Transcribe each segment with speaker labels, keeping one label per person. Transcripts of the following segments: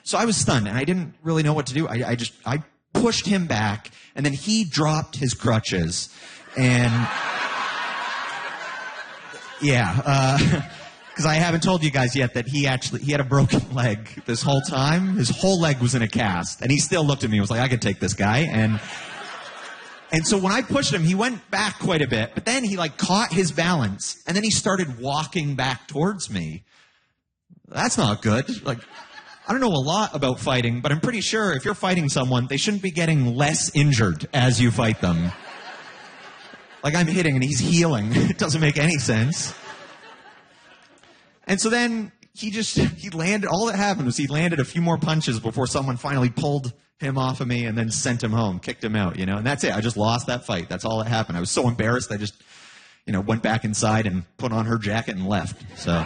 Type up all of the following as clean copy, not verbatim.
Speaker 1: So I was stunned, and I didn't really know what to do. I pushed him back, and then he dropped his crutches, and yeah, because I haven't told you guys yet that he had a broken leg this whole time. His whole leg was in a cast, and he still looked at me and was like, I could take this guy, and so when I pushed him, he went back quite a bit, but then he like caught his balance, and then he started walking back towards me. That's not good. Like, I don't know a lot about fighting, but I'm pretty sure if you're fighting someone, they shouldn't be getting less injured as you fight them. Like, I'm hitting and he's healing. It doesn't make any sense. And so then he landed, all that happened was he landed a few more punches before someone finally pulled him off of me and then sent him home, kicked him out, and that's it. I just lost that fight. That's all that happened. I was so embarrassed, I just, went back inside and put on her jacket and left. So,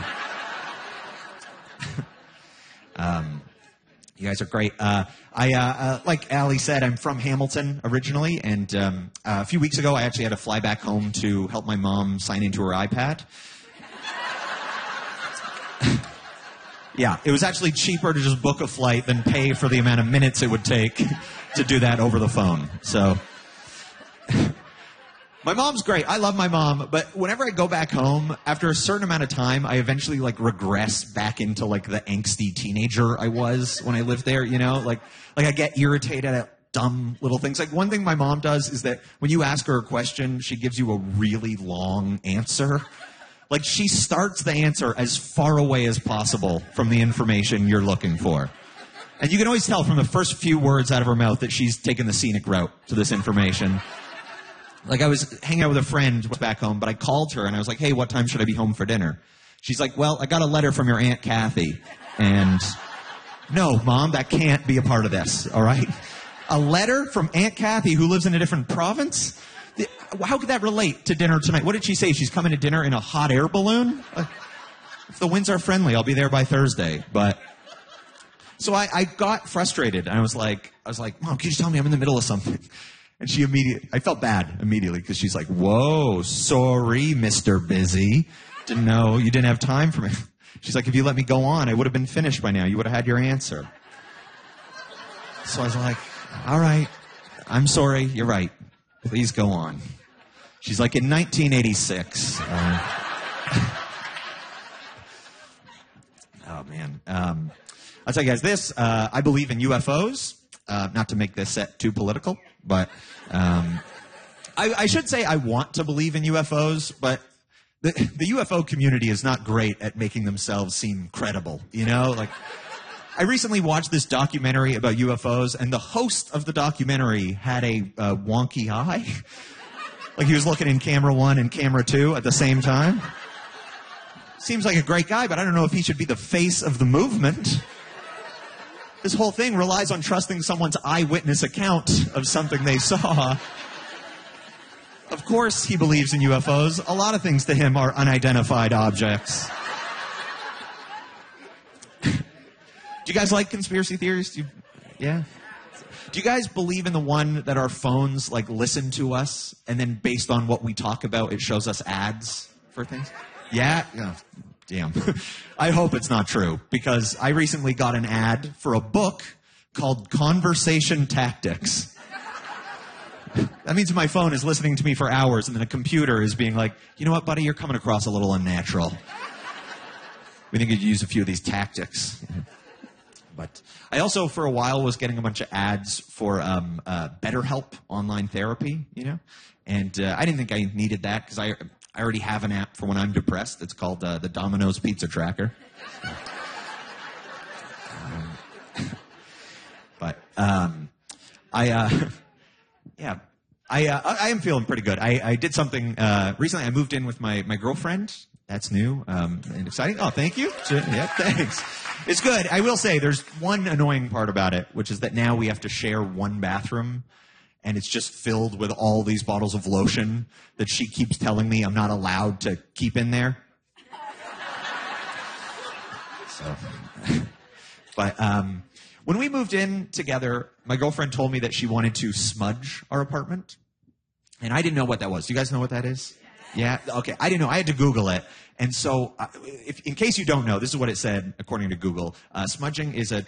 Speaker 1: you guys are great. Like Allie said, I'm from Hamilton originally, and a few weeks ago I actually had to fly back home to help my mom sign into her iPad. Yeah, it was actually cheaper to just book a flight than pay for the amount of minutes it would take to do that over the phone. So, my mom's great. I love my mom, but whenever I go back home, after a certain amount of time, I eventually regress back into the angsty teenager I was when I lived there. Like I get irritated at dumb little things. Like, one thing my mom does is that when you ask her a question, she gives you a really long answer. Like, she starts the answer as far away as possible from the information you're looking for. And you can always tell from the first few words out of her mouth that she's taken the scenic route to this information. Like, I was hanging out with a friend back home, but I called her and I was like, hey, what time should I be home for dinner? She's like, well, I got a letter from your Aunt Kathy. And no, Mom, that can't be a part of this, all right? A letter from Aunt Kathy who lives in a different province? How could that relate to dinner tonight? What did she say? She's coming to dinner in a hot air balloon? If the winds are friendly, I'll be there by Thursday. But so I got frustrated. And I was like, Mom, can you just tell me I'm in the middle of something? And I felt bad immediately because she's like, whoa, sorry, Mr. Busy. Didn't know you didn't have time for me. She's like, if you let me go on, I would have been finished by now. You would have had your answer. So I was like, all right, I'm sorry, you're right. Please go on. She's like, in 1986. Oh, man. I'll tell you guys this. I believe in UFOs. Not to make this set too political, but I should say I want to believe in UFOs, but the UFO community is not great at making themselves seem credible, I recently watched this documentary about UFOs, and the host of the documentary had a wonky eye. Like, he was looking in camera 1 and camera 2 at the same time. Seems like a great guy, but I don't know if he should be the face of the movement. This whole thing relies on trusting someone's eyewitness account of something they saw. Of course he believes in UFOs. A lot of things to him are unidentified objects. Do you guys like conspiracy theories? Yeah? Do you guys believe in the one that our phones, listen to us, and then based on what we talk about, it shows us ads for things? Yeah? Oh, damn. I hope it's not true, because I recently got an ad for a book called Conversation Tactics. That means my phone is listening to me for hours, and then a computer is being like, you know what, buddy, you're coming across a little unnatural. We think you'd use a few of these tactics. But I also, for a while, was getting a bunch of ads for BetterHelp online therapy, And I didn't think I needed that because I already have an app for when I'm depressed. It's called the Domino's Pizza Tracker. But I am feeling pretty good. I did something recently. I moved in with my girlfriend. That's new and exciting. Oh, thank you. Yeah, thanks. It's good. I will say there's one annoying part about it, which is that now we have to share one bathroom, and it's just filled with all these bottles of lotion that she keeps telling me I'm not allowed to keep in there. So, but when we moved in together, my girlfriend told me that she wanted to smudge our apartment, and I didn't know what that was. Do you guys know what that is? Yeah? Okay. I didn't know. I had to Google it. And so, in case you don't know, this is what it said according to Google. Smudging is a